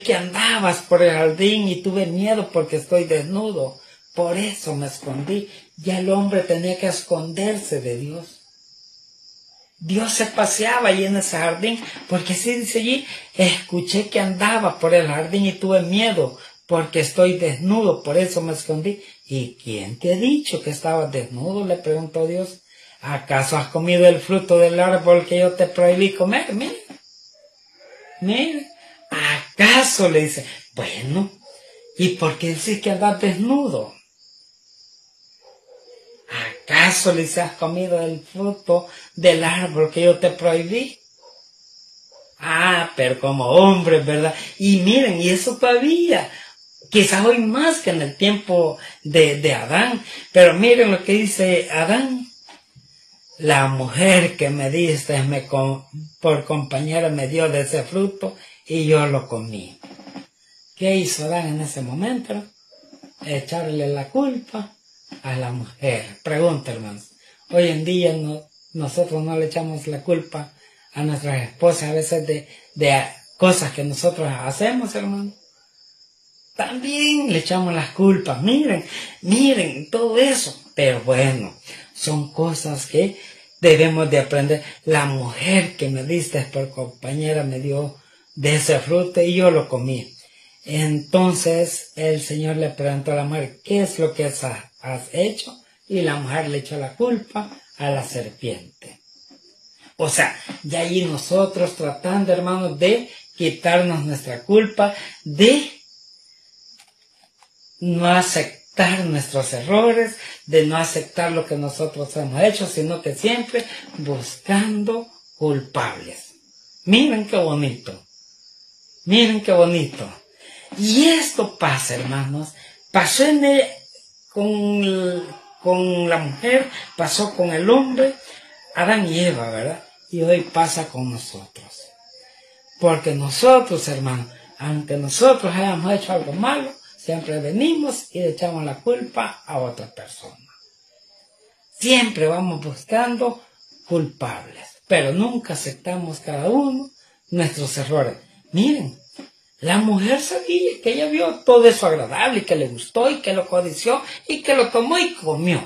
que andabas por el jardín y tuve miedo porque estoy desnudo. Por eso me escondí. Ya el hombre tenía que esconderse de Dios. Dios se paseaba ahí en ese jardín, porque así dice allí, escuché que andaba por el jardín y tuve miedo, porque estoy desnudo, por eso me escondí. ¿Y quién te ha dicho que estabas desnudo?, le preguntó Dios. ¿Acaso has comido el fruto del árbol que yo te prohibí comer? Mira, ¿acaso? Le dice. Bueno, ¿y por qué decís que andas desnudo? ¿Acaso le has comido el fruto del árbol que yo te prohibí? Pero como hombres, ¿verdad? Y miren, y eso todavía, quizás hoy más que en el tiempo de Adán, pero miren lo que dice Adán. La mujer que me diste por compañera me dio de ese fruto y yo lo comí. ¿Qué hizo Adán en ese momento? Echarle la culpa a la mujer. Pregunta, hermanos. Hoy en día nosotros no le echamos la culpa a nuestras esposas a veces de cosas que nosotros hacemos, hermano. También le echamos las culpas. Miren, todo eso. Pero bueno, son cosas que debemos de aprender. La mujer que me diste por compañera me dio de ese fruto y yo lo comí. Entonces el Señor le preguntó a la mujer, ¿qué es lo que has hecho? Y la mujer le echó la culpa a la serpiente. O sea, ya allí nosotros tratando, hermanos, de quitarnos nuestra culpa, de no aceptar nuestros errores, de no aceptar lo que nosotros hemos hecho, sino que siempre buscando culpables. Miren qué bonito. Miren qué bonito. Y esto pasa, hermanos, pasó con la mujer, pasó con el hombre, Adán y Eva, ¿verdad? Y hoy pasa con nosotros. Porque nosotros, hermanos, aunque nosotros hayamos hecho algo malo, siempre venimos y le echamos la culpa a otra persona. Siempre vamos buscando culpables, pero nunca aceptamos cada uno nuestros errores. Miren, la mujer sabía que ella vio todo eso agradable y que le gustó y que lo codició y que lo tomó y comió.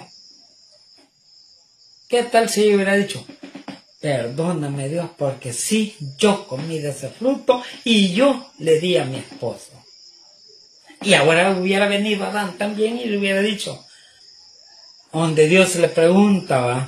¿Qué tal si ella hubiera dicho, perdóname Dios porque sí, yo comí de ese fruto y yo le di a mi esposo? Y ahora hubiera venido Adán también y le hubiera dicho, donde Dios le preguntaba,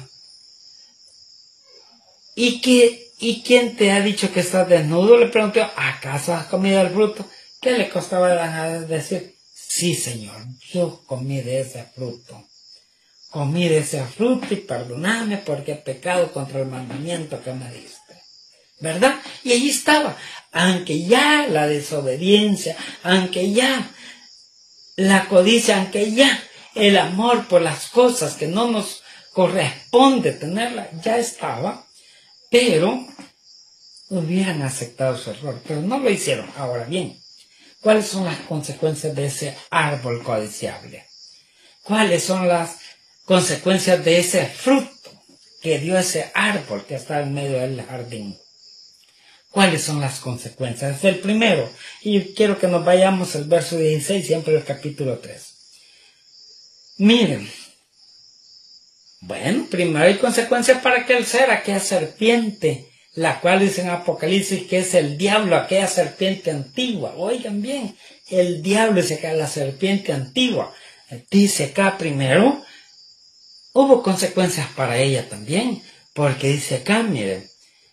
¿y quién te ha dicho que estás desnudo? Le preguntó, ¿acaso has comido el fruto? ¿Qué le costaba a decir? Sí, Señor, yo comí de ese fruto. Comí de ese fruto y perdóname porque he pecado contra el mandamiento que me diste. ¿Verdad? Y allí estaba. Aunque ya la desobediencia, aunque ya la codicia, aunque ya el amor por las cosas que no nos corresponde tenerla, ya estaba, pero hubieran aceptado su error, pero no lo hicieron. Ahora bien, ¿cuáles son las consecuencias de ese árbol codiciable? ¿Cuáles son las consecuencias de ese fruto que dio ese árbol que está en medio del jardín? ¿Cuáles son las consecuencias? Es el primero, y quiero que nos vayamos al verso 16, siempre el capítulo 3. Miren, bueno, primero hay consecuencias para aquel ser, aquella serpiente, la cual dice en Apocalipsis que es el diablo, aquella serpiente antigua. Oigan bien, el diablo dice que es la serpiente antigua. Dice acá primero, hubo consecuencias para ella también, porque dice acá, miren,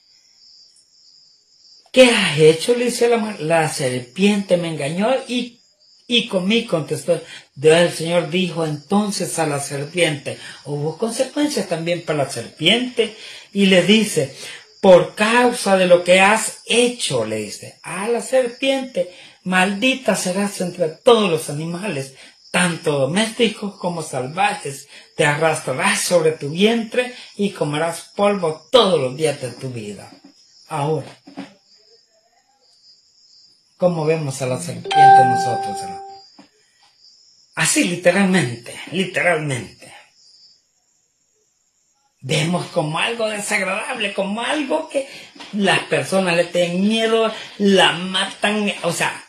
¿qué has hecho? Le dice la mujer. La serpiente me engañó y comí, contestó. El Señor dijo entonces a la serpiente, hubo consecuencias también para la serpiente, y le dice, por causa de lo que has hecho, le dice a la serpiente, maldita serás entre todos los animales, tanto domésticos como salvajes, te arrastrarás sobre tu vientre y comerás polvo todos los días de tu vida. Ahora, ¿cómo vemos a la serpiente nosotros, hermano? Así, literalmente. Vemos como algo desagradable, como algo que las personas le tienen miedo, la matan, o sea,